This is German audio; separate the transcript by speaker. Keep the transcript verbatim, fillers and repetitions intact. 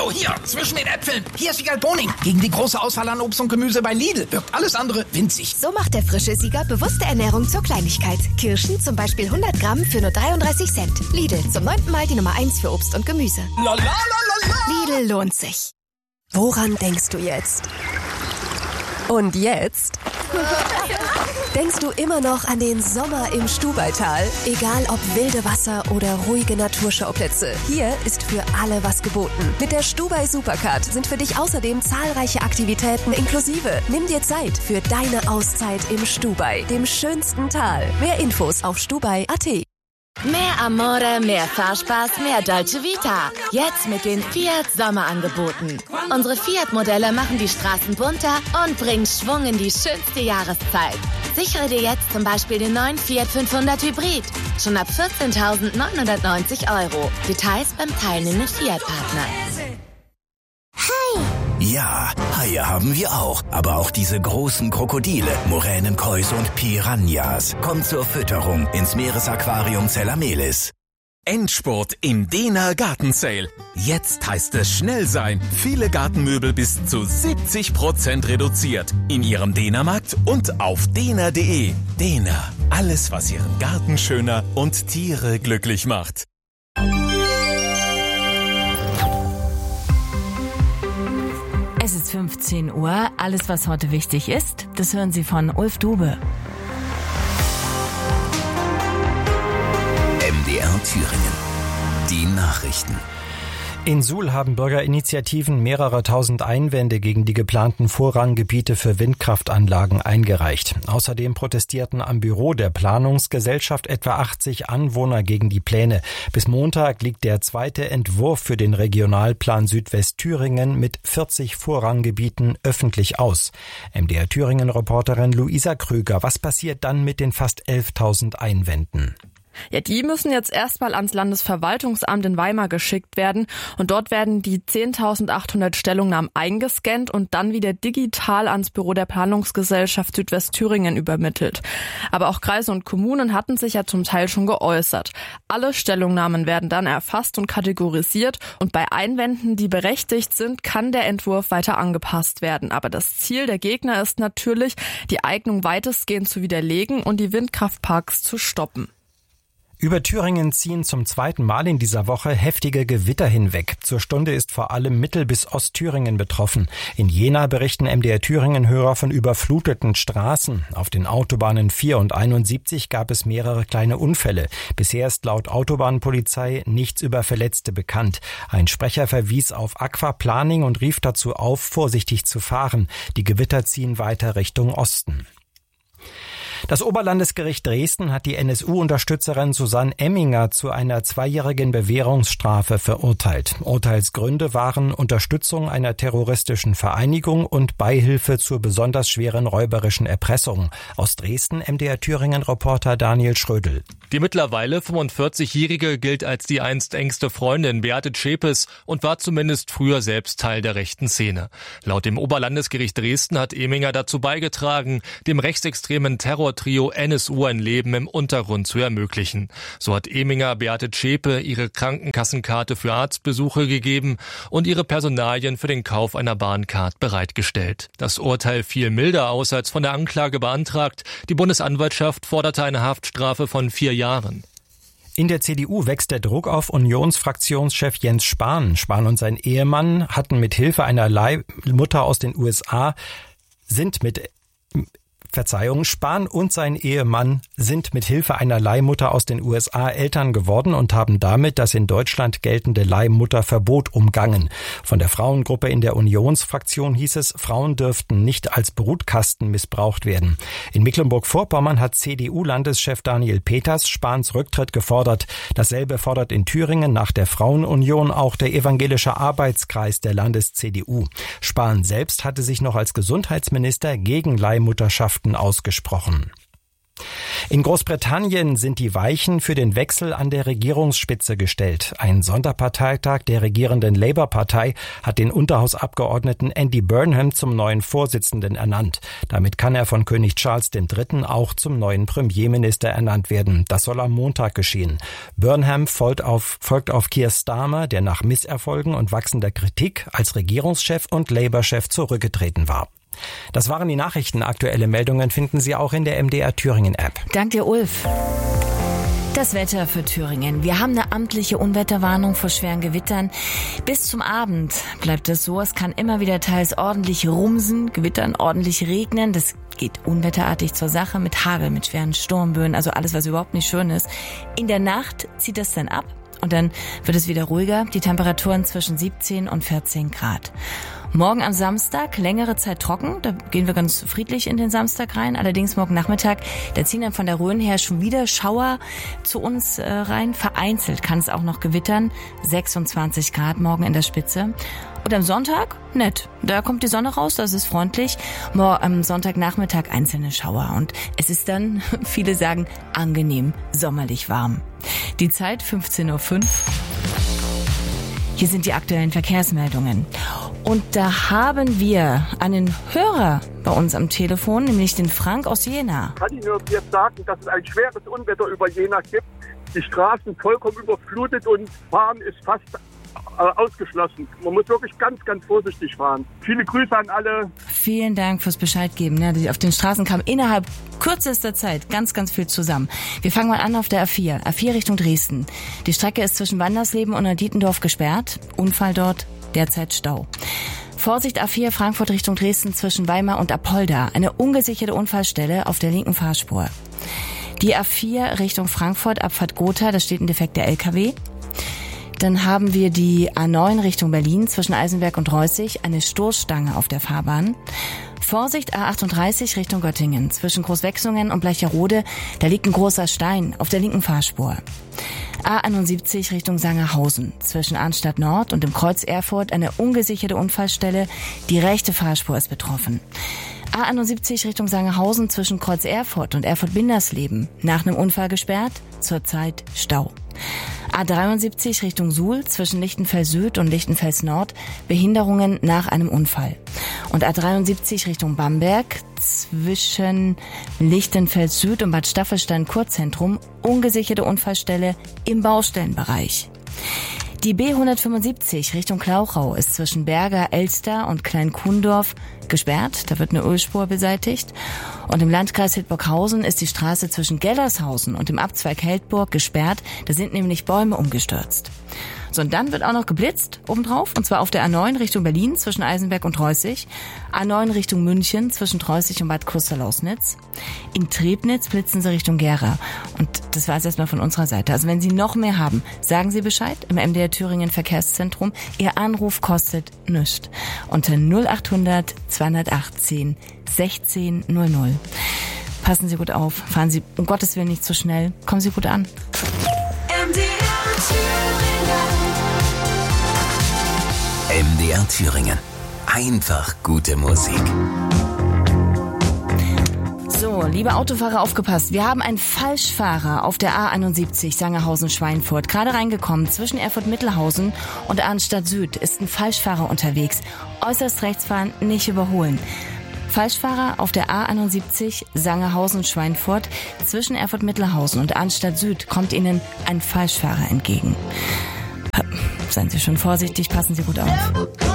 Speaker 1: So, hier, zwischen den Äpfeln. Hier ist Siegerl Boning. Gegen die große Auswahl an Obst und Gemüse bei Lidl wirkt alles andere winzig.
Speaker 2: So macht der frische Sieger bewusste Ernährung zur Kleinigkeit. Kirschen zum Beispiel hundert Gramm für nur dreiunddreißig Cent. Lidl, zum neunten Mal die Nummer eins für Obst und Gemüse.
Speaker 1: La, la, la, la, la.
Speaker 2: Lidl lohnt sich. Woran denkst du jetzt? Und jetzt? Denkst du immer noch an den Sommer im Stubaital? Egal ob wilde Wasser oder ruhige Naturschauplätze, hier ist für alle was geboten. Mit der Stubai Supercard sind für dich außerdem zahlreiche Aktivitäten inklusive. Nimm dir Zeit für deine Auszeit im Stubai, dem schönsten Tal. Mehr Infos auf stubai punkt at.
Speaker 3: Mehr Amore, mehr Fahrspaß, mehr Dolce Vita. Jetzt mit den Fiat Sommerangeboten. Unsere Fiat-Modelle machen die Straßen bunter und bringen Schwung in die schönste Jahreszeit. Sichere dir jetzt zum Beispiel den neuen Fiat fünfhundert Hybrid. Schon ab vierzehntausendneunhundertneunzig Euro. Details beim teilnehmenden Fiat-Partner.
Speaker 4: Hi! Ja, Haie haben wir auch. Aber auch diese großen Krokodile, Moränenkäuse und Piranhas. Kommt zur Fütterung ins Meeresaquarium Zellamelis.
Speaker 5: Endspurt im Dehner Gartensale. Jetzt heißt es schnell sein. Viele Gartenmöbel bis zu siebzig Prozent reduziert. In Ihrem Dehnermarkt und auf dehner punkt de. Dehner. Alles, was Ihren Garten schöner und Tiere glücklich macht.
Speaker 6: Es ist fünfzehn Uhr. Alles, was heute wichtig ist, das hören Sie von Ulf Dube.
Speaker 4: M D R Thüringen. Die Nachrichten.
Speaker 7: In Suhl haben Bürgerinitiativen mehrere tausend Einwände gegen die geplanten Vorranggebiete für Windkraftanlagen eingereicht. Außerdem protestierten am Büro der Planungsgesellschaft etwa achtzig Anwohner gegen die Pläne. Bis Montag liegt der zweite Entwurf für den Regionalplan Südwestthüringen mit vierzig Vorranggebieten öffentlich aus. M D R Thüringen-Reporterin Luisa Krüger, was passiert dann mit den fast elftausend Einwänden?
Speaker 8: Ja, die müssen jetzt erstmal ans Landesverwaltungsamt in Weimar geschickt werden und dort werden die zehntausendachthundert Stellungnahmen eingescannt und dann wieder digital ans Büro der Planungsgesellschaft Südwestthüringen übermittelt. Aber auch Kreise und Kommunen hatten sich ja zum Teil schon geäußert. Alle Stellungnahmen werden dann erfasst und kategorisiert und bei Einwänden, die berechtigt sind, kann der Entwurf weiter angepasst werden. Aber das Ziel der Gegner ist natürlich, die Eignung weitestgehend zu widerlegen und die Windkraftparks zu stoppen.
Speaker 7: Über Thüringen ziehen zum zweiten Mal in dieser Woche heftige Gewitter hinweg. Zur Stunde ist vor allem Mittel- bis Ostthüringen betroffen. In Jena berichten M D R Thüringen-Hörer von überfluteten Straßen. Auf den Autobahnen vier und einundsiebzig gab es mehrere kleine Unfälle. Bisher ist laut Autobahnpolizei nichts über Verletzte bekannt. Ein Sprecher verwies auf Aquaplaning und rief dazu auf, vorsichtig zu fahren. Die Gewitter ziehen weiter Richtung Osten. Das Oberlandesgericht Dresden hat die N S U-Unterstützerin Susanne Emminger zu einer zweijährigen Bewährungsstrafe verurteilt. Urteilsgründe waren Unterstützung einer terroristischen Vereinigung und Beihilfe zur besonders schweren räuberischen Erpressung. Aus Dresden M D R Thüringen-Reporter Daniel Schrödel.
Speaker 9: Die mittlerweile fünfundvierzigjährige gilt als die einst engste Freundin Beate Zschäpes und war zumindest früher selbst Teil der rechten Szene. Laut dem Oberlandesgericht Dresden hat Emminger dazu beigetragen, dem rechtsextremen Terror Trio N S U ein Leben im Untergrund zu ermöglichen. So hat Emminger Beate Zschäpe ihre Krankenkassenkarte für Arztbesuche gegeben und ihre Personalien für den Kauf einer Bahncard bereitgestellt. Das Urteil fiel milder aus als von der Anklage beantragt. Die Bundesanwaltschaft forderte eine Haftstrafe von vier Jahren.
Speaker 7: In der C D U wächst der Druck auf Unionsfraktionschef Jens Spahn. Spahn und sein Ehemann hatten mit Hilfe einer Leihmutter aus den U S A sind mit Verzeihung, Spahn und sein Ehemann sind mit Hilfe einer Leihmutter aus den U S A Eltern geworden und haben damit das in Deutschland geltende Leihmutterverbot umgangen. Von der Frauengruppe in der Unionsfraktion hieß es, Frauen dürften nicht als Brutkasten missbraucht werden. In Mecklenburg-Vorpommern hat C D U-Landeschef Daniel Peters Spahns Rücktritt gefordert. Dasselbe fordert in Thüringen nach der Frauenunion auch der evangelische Arbeitskreis der Landes-C D U. Spahn selbst hatte sich noch als Gesundheitsminister gegen Leihmutterschaft ausgesprochen. In Großbritannien sind die Weichen für den Wechsel an der Regierungsspitze gestellt. Ein Sonderparteitag der regierenden Labour-Partei hat den Unterhausabgeordneten Andy Burnham zum neuen Vorsitzenden ernannt. Damit kann er von König Charles der Dritte auch zum neuen Premierminister ernannt werden. Das soll am Montag geschehen. Burnham folgt auf, folgt auf Keir Starmer, der nach Misserfolgen und wachsender Kritik als Regierungschef und Labour-Chef zurückgetreten war. Das waren die Nachrichten. Aktuelle Meldungen finden Sie auch in der M D R Thüringen App.
Speaker 6: Dank dir, Ulf. Das Wetter für Thüringen. Wir haben eine amtliche Unwetterwarnung vor schweren Gewittern. Bis zum Abend bleibt es so. Es kann immer wieder teils ordentlich rumsen, gewittern, ordentlich regnen. Das geht unwetterartig zur Sache mit Hagel, mit schweren Sturmböen, also alles, was überhaupt nicht schön ist. In der Nacht zieht das dann ab und dann wird es wieder ruhiger. Die Temperaturen zwischen siebzehn und vierzehn Grad. Morgen am Samstag längere Zeit trocken, da gehen wir ganz friedlich in den Samstag rein. Allerdings morgen Nachmittag, da ziehen dann von der Rhön her schon wieder Schauer zu uns äh, rein. Vereinzelt kann es auch noch gewittern, sechsundzwanzig Grad morgen in der Spitze. Und am Sonntag, nett, da kommt die Sonne raus, das ist freundlich. Morgen am Sonntagnachmittag einzelne Schauer und es ist dann, viele sagen, angenehm, sommerlich warm. Die Zeit fünfzehn Uhr fünf. Hier sind die aktuellen Verkehrsmeldungen. Und da haben wir einen Hörer bei uns am Telefon, nämlich den Frank aus Jena.
Speaker 10: Kann ich nur jetzt sagen, dass es ein schweres Unwetter über Jena gibt. Die Straßen vollkommen überflutet und Fahren ist fast äh, ausgeschlossen. Man muss wirklich ganz, ganz vorsichtig fahren. Viele Grüße an alle.
Speaker 6: Vielen Dank fürs Bescheid geben. Auf den Straßen kam innerhalb kürzester Zeit ganz, ganz viel zusammen. Wir fangen mal an auf der A vier. A vier Richtung Dresden. Die Strecke ist zwischen Wandersleben und Dietendorf gesperrt. Unfall dort, derzeit Stau. Vorsicht A vier Frankfurt Richtung Dresden zwischen Weimar und Apolda. Eine ungesicherte Unfallstelle auf der linken Fahrspur. Die A vier Richtung Frankfurt, Abfahrt Gotha, da steht ein defekter L K W. Dann haben wir die A neun Richtung Berlin zwischen Eisenberg und Reußig, eine Stoßstange auf der Fahrbahn. Vorsicht A achtunddreißig Richtung Göttingen zwischen Großwechsungen und Bleicherode, da liegt ein großer Stein auf der linken Fahrspur. A einundsiebzig Richtung Sangerhausen zwischen Arnstadt Nord und dem Kreuz Erfurt eine ungesicherte Unfallstelle, die rechte Fahrspur ist betroffen. A einundsiebzig Richtung Sangerhausen zwischen Kreuz Erfurt und Erfurt-Bindersleben. Nach einem Unfall gesperrt, zurzeit Stau. A dreiundsiebzig Richtung Suhl zwischen Lichtenfels Süd und Lichtenfels Nord. Behinderungen nach einem Unfall. Und A dreiundsiebzig Richtung Bamberg zwischen Lichtenfels Süd und Bad Staffelstein Kurzentrum. Ungesicherte Unfallstelle im Baustellenbereich. Die B hundertfünfundsiebzig Richtung Klauchau ist zwischen Berger, Elster und Klein-Kuhndorf gesperrt. Da wird eine Ölspur beseitigt. Und im Landkreis Hildburghausen ist die Straße zwischen Gellershausen und dem Abzweig Heldburg gesperrt. Da sind nämlich Bäume umgestürzt. So, und dann wird auch noch geblitzt obendrauf, und zwar auf der A neun Richtung Berlin zwischen Eisenberg und Reußig, A neun Richtung München zwischen Reußig und Bad Krustalausnitz. In Trebnitz blitzen sie Richtung Gera. Und das war es erstmal von unserer Seite. Also wenn Sie noch mehr haben, sagen Sie Bescheid im M D R Thüringen Verkehrszentrum. Ihr Anruf kostet nichts. Unter null achthundert zweihundertachtzehn sechzehn null null. Passen Sie gut auf, fahren Sie um Gottes Willen nicht zu schnell, kommen Sie gut an.
Speaker 4: M D R Thüringen. M D R Thüringen. Einfach gute Musik.
Speaker 6: So, liebe Autofahrer, aufgepasst. Wir haben einen Falschfahrer auf der A einundsiebzig Sangerhausen-Schweinfurt. Gerade reingekommen. Zwischen Erfurt-Mittelhausen und Arnstadt Süd ist ein Falschfahrer unterwegs. Äußerst rechts fahren, nicht überholen. Falschfahrer auf der A einundsiebzig Sangerhausen-Schweinfurt. Zwischen Erfurt-Mittelhausen und Arnstadt Süd kommt Ihnen ein Falschfahrer entgegen. Seien Sie schon vorsichtig, passen Sie gut auf.